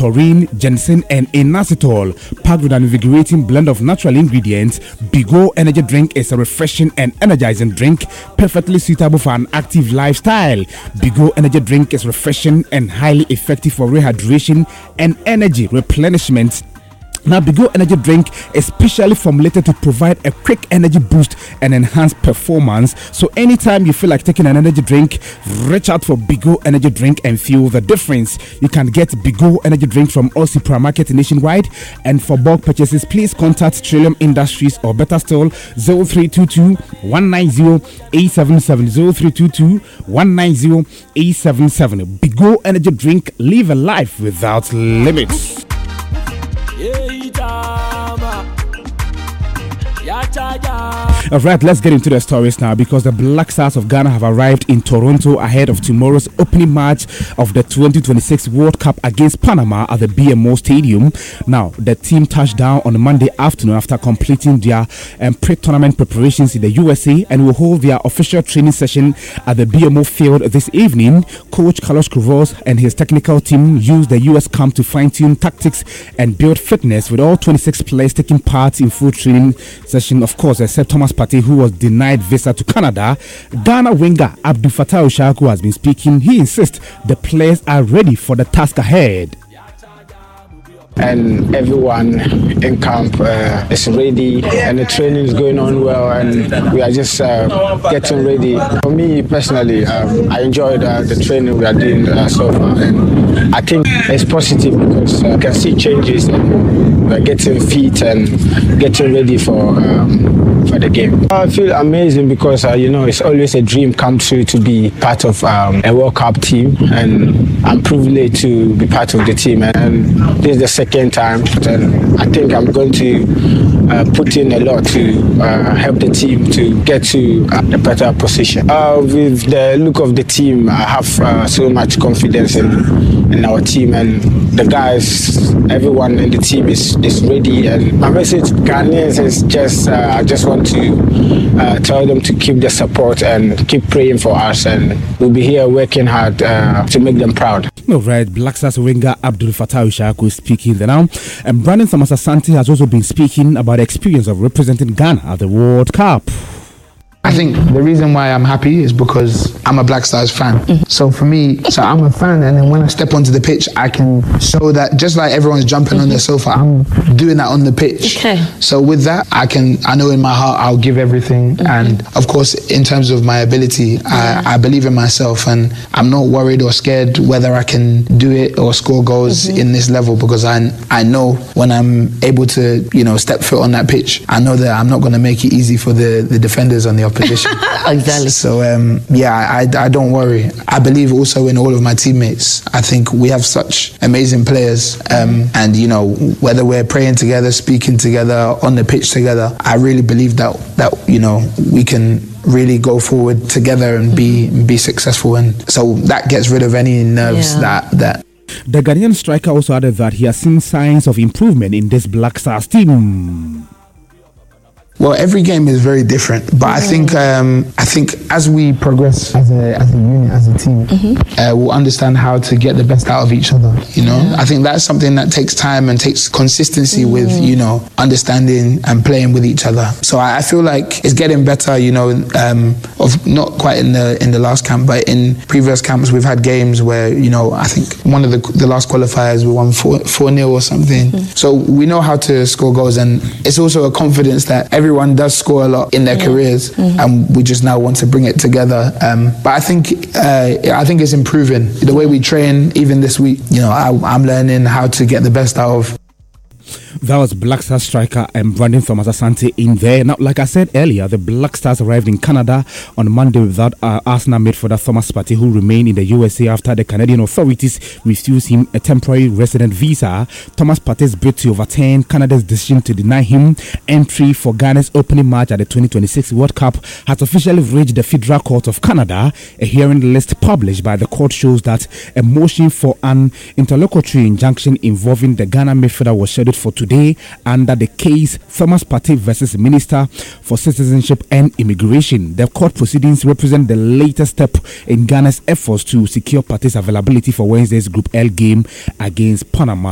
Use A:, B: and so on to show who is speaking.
A: taurine, ginseng, and inositol. Packed with an invigorating blend of natural ingredients, Bigo Energy Drink is a refreshing and energizing drink, perfectly suitable for an active lifestyle. Bigo Energy Drink is refreshing and highly effective for rehydration and energy replenishment. Now, Bigo Energy Drink is specially formulated to provide a quick energy boost and enhance performance. So anytime you feel like taking an energy drink, reach out for Bigo Energy Drink and feel the difference. You can get Bigo Energy Drink from all supermarkets nationwide. And for bulk purchases, please contact Trillium Industries or better still 0322 190 877 0322 190 877. Bigo Energy Drink, live a life without limits. All right, let's get into the stories now, because the Black Stars of Ghana have arrived in Toronto ahead of tomorrow's opening match of the 2026 World Cup against Panama at the BMO Stadium. Now, the team touched down on Monday afternoon after completing their pre-tournament preparations in the USA and will hold their official training session at the BMO field this evening. Coach Carlos Queiroz and his technical team used the US camp to fine-tune tactics and build fitness, with all 26 players taking part in full training session, of course, except Thomas Partey, who was denied visa to Canada. Ghana winger Abdul Fattah Oshaku has been speaking. He insists the players are ready for the task ahead.
B: And everyone in camp is ready, and the training is going on well, and we are just getting ready. For me personally, I enjoyed the training we are doing so far, and I think it's positive because I can see changes, and we're getting fit and getting ready for the game. I feel amazing because it's always a dream come true to be part of a World Cup team, and I'm privileged to be part of the team, and this is the second time, and I think I'm going to put in a lot to help the team to get to a better position. With the look of the team, I have so much confidence in our team, and the guys, everyone in the team is ready. And my message to Ghanaians is just I just want to tell them to keep the support and keep praying for us, and we'll be here working hard to make them proud.
A: All right, Black Stars winger Abdul Fattah Oshaku is speaking there now. And Brandon Thomas-Asante has also been speaking about the experience of representing Ghana at the World Cup.
C: I think the reason why I'm happy is because I'm a Black Stars fan. So for me, I'm a fan, and then when I step onto the pitch, I can show that just like everyone's jumping on their sofa, I'm doing that on the pitch. Okay. So with that, I know in my heart I'll give everything. And of course, in terms of my ability, I believe in myself, and I'm not worried or scared whether I can do it or score goals in this level, because I know when I'm able to, step foot on that pitch, I know that I'm not going to make it easy for the defenders on the opposition.
D: Exactly.
C: So I don't worry. I believe also in all of my teammates. I think we have such amazing players, and whether we're praying together, speaking together, on the pitch together, I really believe that we can really go forward together and be successful, and so that gets rid of any nerves that
A: The Ghanaian striker also added that he has seen signs of improvement in this Black Stars team.
C: Well, every game is very different, but I think as we progress as a unit, as a team, we'll understand how to get the best out of each other. I think that's something that takes time and takes consistency with understanding and playing with each other. So I feel like it's getting better. Of not quite in the last camp, but in previous camps we've had games where I think one of the last qualifiers we won 4-0 or something. So we know how to score goals, and it's also a confidence that everyone does score a lot in their careers, and we just now want to bring it together. But I think it's improving the way we train. Even this week, I'm learning how to get the best out of.
A: That was Black Stars striker and Brandon Thomas-Asante in there. Now, like I said earlier, the Black Stars arrived in Canada on Monday without Arsenal midfielder Thomas Partey, who remained in the USA after the Canadian authorities refused him a temporary resident visa. Thomas Partey's bid to overturn Canada's decision to deny him entry for Ghana's opening match at the 2026 World Cup has officially reached the Federal Court of Canada. A hearing list published by the court shows that a motion for an interlocutory injunction involving the Ghana midfielder was scheduled for today under the case Thomas Partey versus Minister for Citizenship and Immigration. The court proceedings represent the latest step in Ghana's efforts to secure Partey's availability for Wednesday's Group L game against Panama.